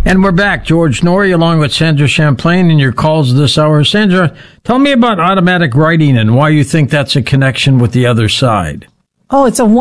And we're back. George Noory along with Sandra Champlain in your calls this hour. Sandra, tell me about automatic writing and why you think that's a connection with the other side. Oh, it's a